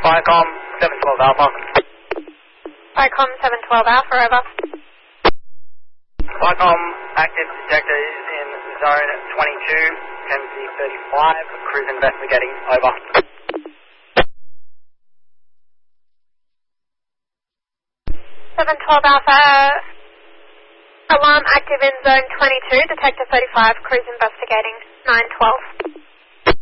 Vicom 712 Alpha. Vicom 712 Alpha, over. Vicom, active detector is in zone 22, Tennessee 35, cruise investigating, over. 712 Alpha, alarm active in zone 22, detector 35, cruise investigating, 912.